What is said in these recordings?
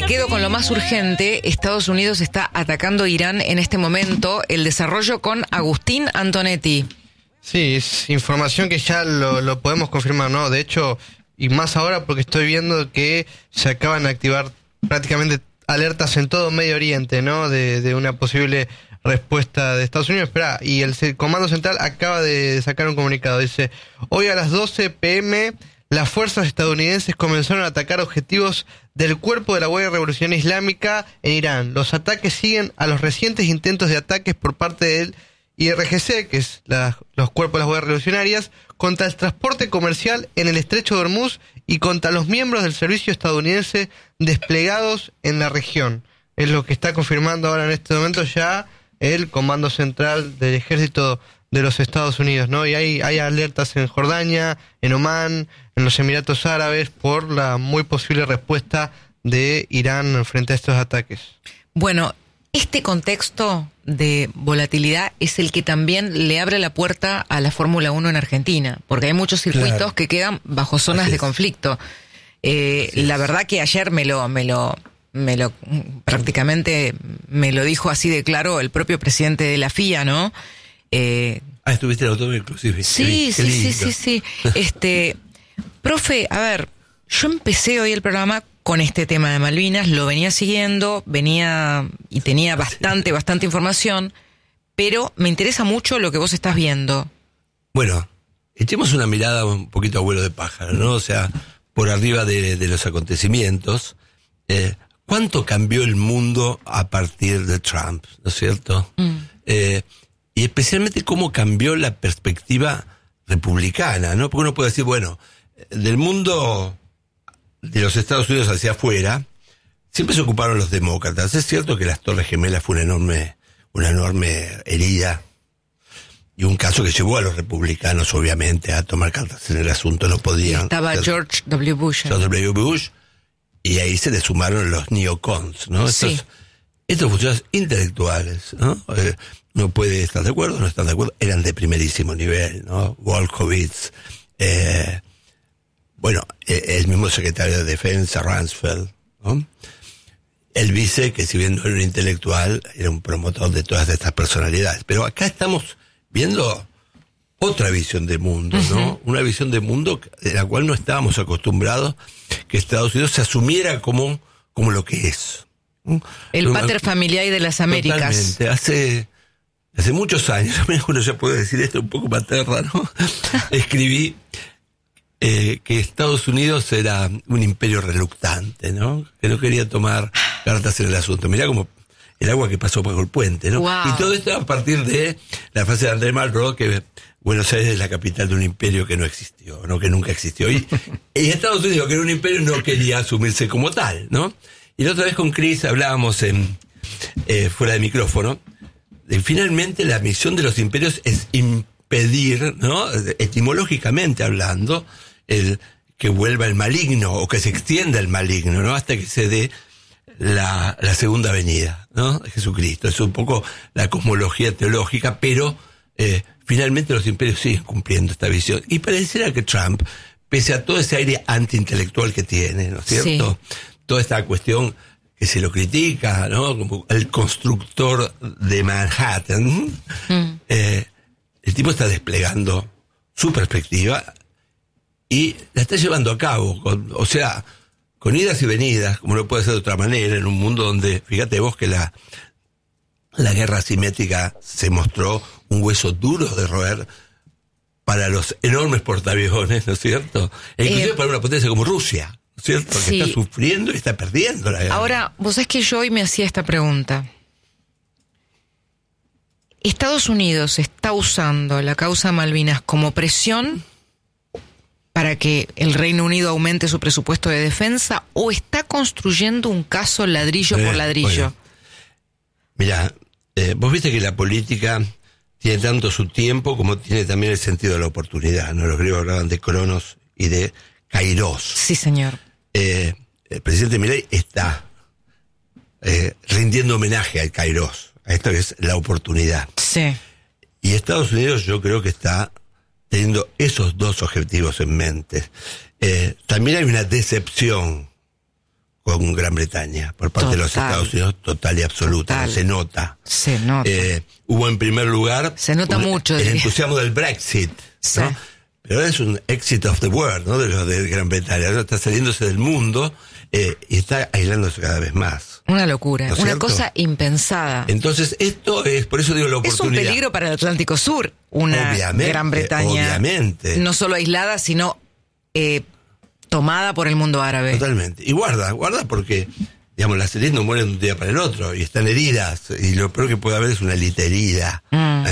quedo con lo más urgente. Estados Unidos está atacando Irán en este momento. El desarrollo con Agustín Antonetti. Sí, es información que ya lo podemos confirmar, ¿no? De hecho, y más ahora porque estoy viendo que se acaban de activar prácticamente alertas en todo Medio Oriente, ¿no? De una posible respuesta de Estados Unidos. Esperá, y el Comando Central acaba de sacar un comunicado. Dice, hoy a las 12 p.m., las fuerzas estadounidenses comenzaron a atacar objetivos del Cuerpo de la Guardia Revolucionaria Islámica en Irán. Los ataques siguen a los recientes intentos de ataques por parte del IRGC, que es los Cuerpos de las Guardias Revolucionarias, contra el transporte comercial en el Estrecho de Hormuz y contra los miembros del servicio estadounidense desplegados en la región. Es lo que está confirmando ahora en este momento ya el Comando Central del Ejército de los Estados Unidos, ¿no? Y hay alertas en Jordania, en Omán, en los Emiratos Árabes por la muy posible respuesta de Irán frente a estos ataques. Bueno, este contexto de volatilidad es el que también le abre la puerta a la Fórmula 1 en Argentina, porque hay muchos circuitos que quedan bajo zonas de conflicto. La verdad que ayer prácticamente me lo dijo así de claro el propio presidente de la FIA, ¿no? Estuviste en el automóvil inclusive. Sí. Profe, a ver, yo empecé hoy el programa con este tema de Malvinas, lo venía siguiendo, y tenía bastante información, pero me interesa mucho lo que vos estás viendo. Bueno, echemos una mirada un poquito a vuelo de pájaro, ¿no? O sea, por arriba de los acontecimientos. ¿Cuánto cambió el mundo a partir de Trump, ¿no es cierto? Y especialmente cómo cambió la perspectiva republicana, ¿no? Porque uno puede decir, bueno, del mundo de los Estados Unidos hacia afuera, siempre se ocuparon los demócratas. Es cierto que las Torres Gemelas fue una enorme herida y un caso que llevó a los republicanos, obviamente, a tomar cartas en el asunto. No podían. Estaba George W. Bush. George W. Bush, y ahí se le sumaron los neocons, ¿no? Sí. Estos funcionarios intelectuales, ¿no? No puede estar de acuerdo, no estar de acuerdo, eran de primerísimo nivel, ¿no? Wolfowitz, el mismo secretario de Defensa, Rumsfeld, ¿no? El vice, que si bien no era un intelectual, era un promotor de todas estas personalidades. Pero acá estamos viendo otra visión del mundo, ¿no? Una visión del mundo de la cual no estábamos acostumbrados, que Estados Unidos se asumiera como lo que es. El pater familiar de las Américas. Totalmente. Hace muchos años, uno ya puede decir esto un poco paterna, ¿no? Escribí que Estados Unidos era un imperio reluctante, ¿no? Que no quería tomar cartas en el asunto. Mirá como el agua que pasó por el puente, ¿no? Wow. Y todo esto a partir de la frase de André Malraux, que Buenos Aires es la capital de un imperio que no existió, ¿no? Que nunca existió. Y Estados Unidos, que era un imperio, no quería asumirse como tal, ¿no? Y la otra vez con Chris hablábamos fuera de micrófono. Finalmente la misión de los imperios es impedir, ¿no? Etimológicamente hablando, que vuelva el maligno o que se extienda el maligno, ¿no? Hasta que se dé la segunda venida, ¿no? De Jesucristo. Es un poco la cosmología teológica, pero finalmente los imperios siguen cumpliendo esta visión. Y pareciera que Trump, pese a todo ese aire antiintelectual que tiene, ¿no es cierto? Sí. Toda esta cuestión que se lo critica, ¿no? Como el constructor de Manhattan. El tipo está desplegando su perspectiva y la está llevando a cabo, con idas y venidas, como no puede ser de otra manera, en un mundo donde, fíjate vos que la guerra asimétrica se mostró un hueso duro de roer para los enormes portaaviones, ¿no es cierto? E inclusive para una potencia como Rusia, ¿no es cierto? Sí. Que está sufriendo y está perdiendo la guerra. Ahora, vos sabés que yo hoy me hacía esta pregunta. ¿Estados Unidos está usando la causa Malvinas como presión para que el Reino Unido aumente su presupuesto de defensa o está construyendo un caso ladrillo por ladrillo? Mirá, vos viste que la política tiene tanto su tiempo como tiene también el sentido de la oportunidad, ¿no? Los griegos hablaban de Cronos y de Kairos. Sí, señor. El presidente Milei está rindiendo homenaje al Kairos, a esto que es la oportunidad. Sí. Y Estados Unidos yo creo que está teniendo esos dos objetivos en mente. También hay una decepción con Gran Bretaña por parte de los Estados Unidos, total y absoluta. Se nota. Hubo en primer lugar se nota mucho, el entusiasmo del Brexit, sí, ¿no? Pero es un exit of the world, ¿no? De Gran Bretaña. Ahora está saliéndose del mundo y está aislándose cada vez más. Una locura, ¿No es una cierto? Cosa impensada. Entonces, esto es, por eso digo, la oportunidad. Es un peligro para el Atlántico Sur, una Gran Bretaña. Obviamente. No solo aislada, sino tomada por el mundo árabe. Totalmente. Y guarda porque, digamos, las élites no mueren de un día para el otro y están heridas. Y lo peor que puede haber es una élite herida.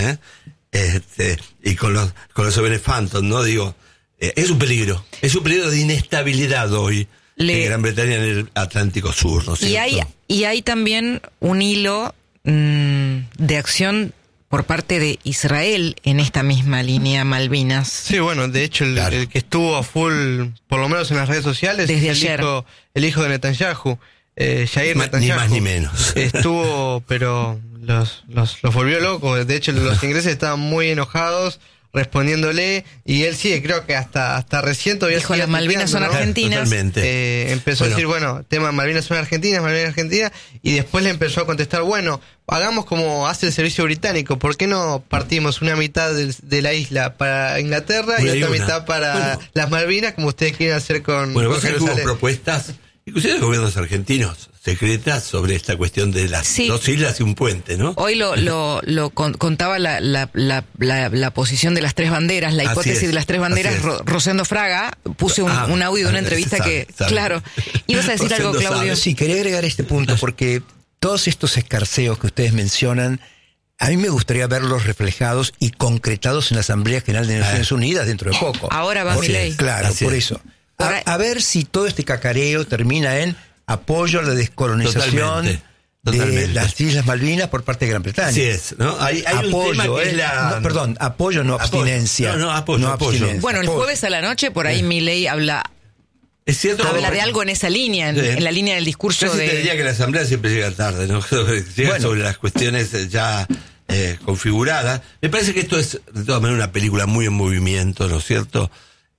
Y con los jóvenes Phantom, ¿no? Digo, es un peligro de inestabilidad hoy en Gran Bretaña, en el Atlántico Sur, ¿no es cierto? Y hay también un hilo de acción por parte de Israel en esta misma línea Malvinas. Sí, bueno, de hecho el que estuvo a full, por lo menos en las redes sociales, desde es el hijo de Netanyahu, Yair Netanyahu. Ni más ni menos. Estuvo, pero los volvió locos. De hecho, los ingleses estaban muy enojados respondiéndole, y él sí, creo que hasta recién todavía dijo, las Malvinas son argentinas. Totalmente. Empezó a decir, bueno, tema Malvinas son argentinas, y después le empezó a contestar, bueno, hagamos como hace el servicio británico, ¿por qué no partimos una mitad de la isla para Inglaterra y otra mitad para las Malvinas, como ustedes quieren hacer con Jerusalén? Hubo Jerusalén. Propuestas, inclusive de gobiernos argentinos, secretas, sobre esta cuestión de las dos islas y un puente, ¿no? Hoy lo contaba la posición de las tres banderas, la hipótesis de las tres banderas. Rosendo Fraga puse un audio de una entrevista sabe. Claro. ¿Ibas a decir Rosendo algo, Claudio? Sí, quería agregar este punto, porque todos estos escarceos que ustedes mencionan, a mí me gustaría verlos reflejados y concretados en la Asamblea General de Naciones Unidas dentro de poco. Ahora va Milei. Claro, por eso. A ver si todo este cacareo termina en apoyo a la descolonización de las Islas Malvinas por parte de Gran Bretaña. Así es, ¿no? Hay apoyo, un tema que es apoyo, no abstinencia. Apoyo. Bueno, el jueves a la noche, por ahí Milei habla... Es cierto, habla de algo en esa línea, en la línea del discurso de... Te diría que la Asamblea siempre llega tarde, ¿no? Llega sobre las cuestiones ya configuradas. Me parece que esto es, de todas maneras, una película muy en movimiento, ¿no es cierto?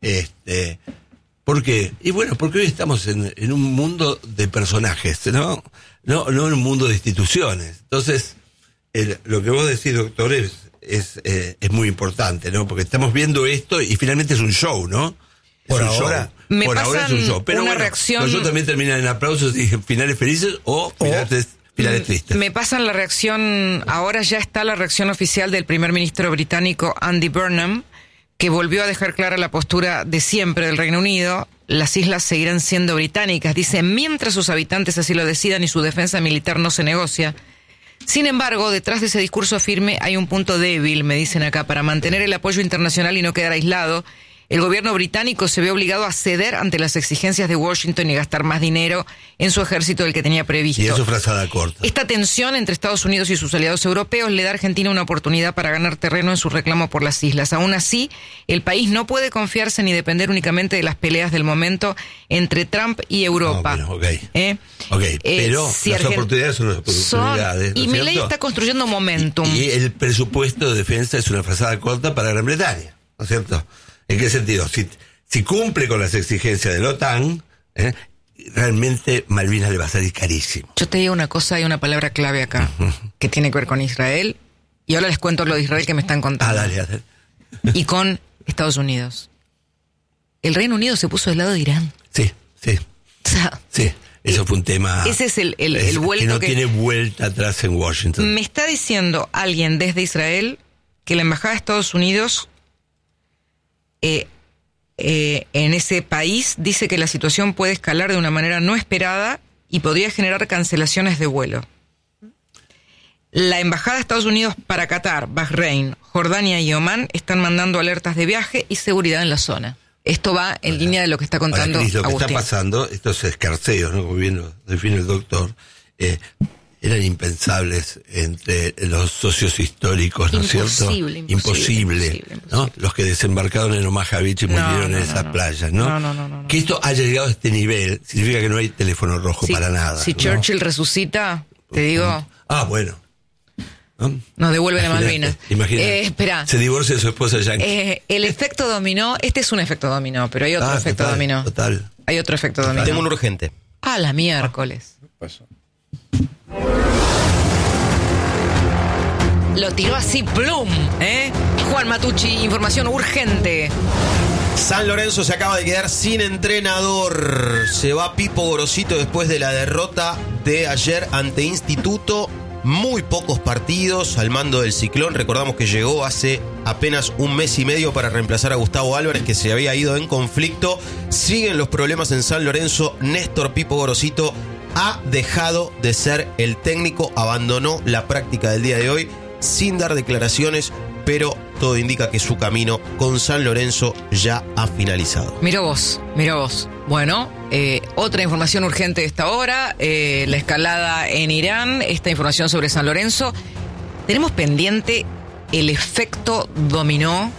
¿Por qué? Y bueno, porque hoy estamos en un mundo de personajes, ¿no? No en un mundo de instituciones. Entonces, lo que vos decís, doctor, es muy importante, ¿no? Porque estamos viendo esto y finalmente es un show, ¿no? Por ahora es un show. Pero una bueno, reacción... los shows también terminan en aplausos y en finales felices o finales tristes. Me pasan la reacción, ahora ya está la reacción oficial del primer ministro británico Andy Burnham, que volvió a dejar clara la postura de siempre del Reino Unido. Las islas seguirán siendo británicas, dice, mientras sus habitantes así lo decidan y su defensa militar no se negocia. Sin embargo, detrás de ese discurso firme hay un punto débil, me dicen acá. Para mantener el apoyo internacional y no quedar aislado, el gobierno británico se ve obligado a ceder ante las exigencias de Washington y gastar más dinero en su ejército del que tenía previsto. Y eso frazada corta. Esta tensión entre Estados Unidos y sus aliados europeos le da a Argentina una oportunidad para ganar terreno en su reclamo por las islas. Aún así, el país no puede confiarse ni depender únicamente de las peleas del momento entre Trump y Europa. Pero si las oportunidades son las oportunidades. Y Milei está construyendo momentum. Y el presupuesto de defensa es una frazada corta para Gran Bretaña, ¿no es cierto? ¿En qué sentido? Si cumple con las exigencias de la OTAN, realmente Malvinas le va a salir carísimo. Yo te digo una cosa, hay una palabra clave acá, que tiene que ver con Israel, y ahora les cuento lo de Israel que me están contando. Dale. Y con Estados Unidos. El Reino Unido se puso del lado de Irán. Sí. O sea, sí, eso fue un tema... Ese es el vuelto que no tiene vuelta atrás en Washington. Me está diciendo alguien desde Israel que la Embajada de Estados Unidos... en ese país dice que la situación puede escalar de una manera no esperada y podría generar cancelaciones de vuelo. La Embajada de Estados Unidos para Qatar, Bahrein, Jordania y Omán están mandando alertas de viaje y seguridad en la zona. Esto va en línea de lo que está contando Cris, lo que Agustín. está pasando, estos escarceos, ¿no? Como bien lo define el doctor, eran impensables entre los socios históricos, ¿no es cierto? Imposible, ¿no? Los que desembarcaron en Omaha Beach y murieron en esas playas, ¿no? No. Que esto haya llegado a este nivel significa que no hay teléfono rojo para nada. Si Churchill resucita, te digo... bueno. Nos devuelven a Malvinas. Imagínate. Espera. Se divorcia de su esposa yankee. El efecto dominó, este es un efecto dominó, pero hay otro efecto dominó. Total. Hay otro efecto dominó. Tengo un urgente. A la miércoles. Pasó. Lo tiró así, plum, ¿eh? Juan Matucci, información urgente. San Lorenzo se acaba de quedar sin entrenador. Se va Pipo Gorosito después de la derrota de ayer ante Instituto. Muy pocos partidos al mando del Ciclón. Recordamos que llegó hace apenas un mes y medio para reemplazar a Gustavo Álvarez, que se había ido en conflicto. Siguen los problemas en San Lorenzo. Néstor Pipo Gorosito ha dejado de ser el técnico. Abandonó la práctica del día de hoy sin dar declaraciones, pero todo indica que su camino con San Lorenzo ya ha finalizado. Mirá vos. Bueno, otra información urgente de esta hora, la escalada en Irán, esta información sobre San Lorenzo. Tenemos pendiente el efecto dominó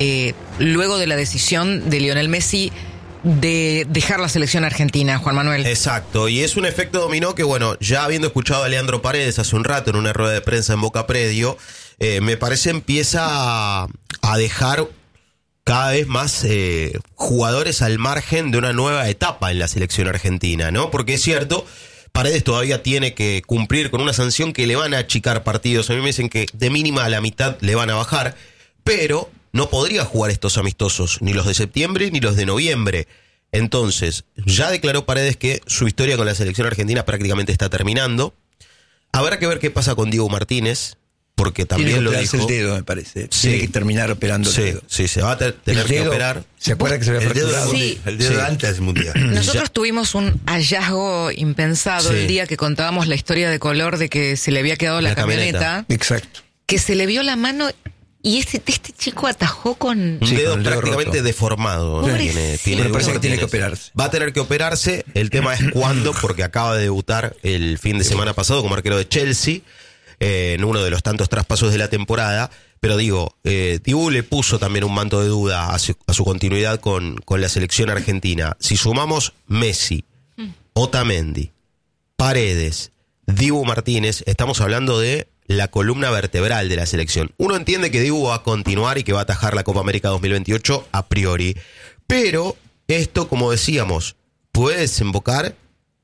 luego de la decisión de Lionel Messi de dejar la selección argentina, Juan Manuel. Exacto, y es un efecto dominó que, bueno, ya habiendo escuchado a Leandro Paredes hace un rato en una rueda de prensa en Boca Predio, me parece empieza a dejar cada vez más jugadores al margen de una nueva etapa en la selección argentina, ¿no? Porque es cierto, Paredes todavía tiene que cumplir con una sanción que le van a achicar partidos. A mí me dicen que de mínima a la mitad le van a bajar, pero no podría jugar estos amistosos, ni los de septiembre ni los de noviembre. Entonces, ya declaró Paredes que su historia con la selección argentina prácticamente está terminando. Habrá que ver qué pasa con Diego Martínez, porque también lo dijo. El dedo, me parece. Sí. Tiene que terminar operando el dedo. Sí, se va a tener que operar. ¿Se acuerda que se había fracturado? Sí. El dedo antes del mundial. Nosotros tuvimos un hallazgo impensado el día que contábamos la historia de color de que se le había quedado la camioneta. Exacto. Que se le vio la mano y este chico atajó con un dedo con el dedo prácticamente roto. deformado. Tiene Pero parece que tiene Martínez. que operarse. Va a tener que operarse. El tema es cuándo, porque acaba de debutar el fin de semana pasado como arquero de Chelsea, en uno de los tantos traspasos de la temporada. Pero digo, Dibu le puso también un manto de duda a su continuidad con la selección argentina. Si sumamos Messi, Otamendi, Paredes, Dibu Martínez, estamos hablando de la columna vertebral de la selección. Uno entiende que Dibu va a continuar y que va a atajar la Copa América 2028 a priori, pero esto, como decíamos, puede desembocar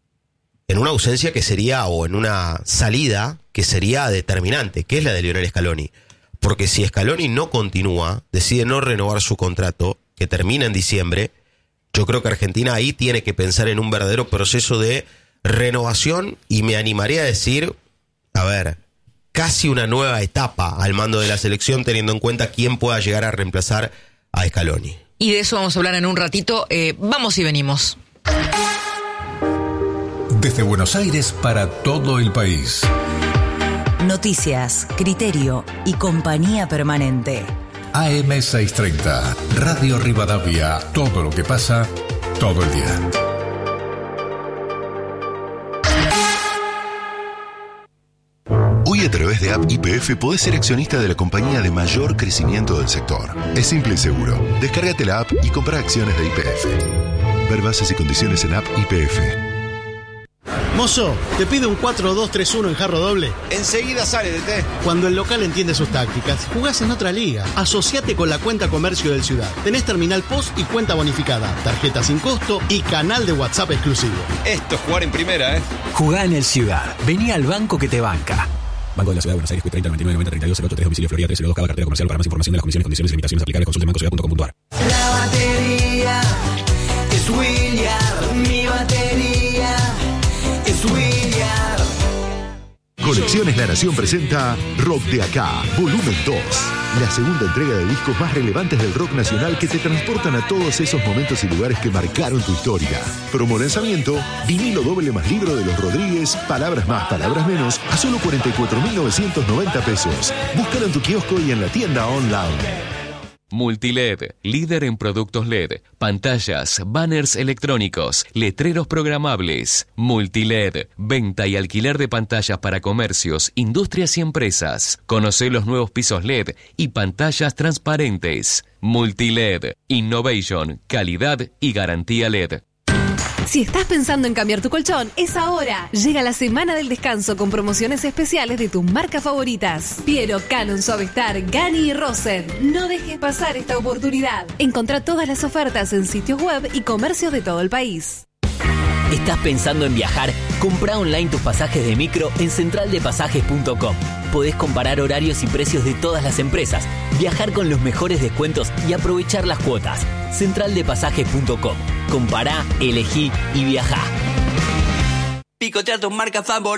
en una ausencia que sería, o en una salida que sería determinante, que es la de Lionel Scaloni. Porque si Scaloni no continúa, decide no renovar su contrato, que termina en diciembre, yo creo que Argentina ahí tiene que pensar en un verdadero proceso de renovación, y me animaría a decir, a ver, casi una nueva etapa al mando de la selección, teniendo en cuenta quién pueda llegar a reemplazar a Scaloni. Y de eso vamos a hablar en un ratito. Vamos y venimos. Desde Buenos Aires para todo el país. Noticias, criterio y compañía permanente. AM630, Radio Rivadavia. Todo lo que pasa, todo el día. Hoy a través de App YPF podés ser accionista de la compañía de mayor crecimiento del sector. Es simple y seguro. Descárgate la app y compra acciones de YPF. Ver bases y condiciones en App YPF. Mozo, te pido un 4-2-3-1 en jarro doble. Enseguida sale, DT. Cuando el local entiende sus tácticas, jugás en otra liga. Asociate con la cuenta comercio del Ciudad. Tenés terminal POS y cuenta bonificada, tarjeta sin costo y canal de WhatsApp exclusivo. Esto es jugar en primera, ¿eh? Jugá en el Ciudad. Vení al banco que te banca. Banco de la Ciudad de Buenos Aires, 30 99 90 32 08 3, domicilio Florida 302, cada cartera comercial. Para más información de las comisiones, condiciones y limitaciones aplicables, consulte bancociudad.com.ar. La batería es William, mi batería es William. Colecciones La Nación presenta Rock de Acá, volumen 2. La segunda entrega de discos más relevantes del rock nacional que te transportan a todos esos momentos y lugares que marcaron tu historia. Promo lanzamiento, vinilo doble más libro de los Rodríguez, palabras más, palabras menos, a solo 44.990 pesos. Búscalo en tu kiosco y en la tienda online. Multiled, líder en productos LED, pantallas, banners electrónicos, letreros programables. Multiled, venta y alquiler de pantallas para comercios, industrias y empresas. Conoce los nuevos pisos LED y pantallas transparentes. Multiled, innovation, calidad y garantía LED. Si estás pensando en cambiar tu colchón, es ahora. Llega la semana del descanso con promociones especiales de tus marcas favoritas. Piero, Canon, Suavestar, Gani y Rosen. No dejes pasar esta oportunidad. Encontrá todas las ofertas en sitios web y comercios de todo el país. ¿Estás pensando en viajar? Comprá online tus pasajes de micro en centraldepasajes.com. Podés comparar horarios y precios de todas las empresas, viajar con los mejores descuentos y aprovechar las cuotas. Centraldepasajes.com. Compará, elegí y viajá. Picotea tus marcas favoritas.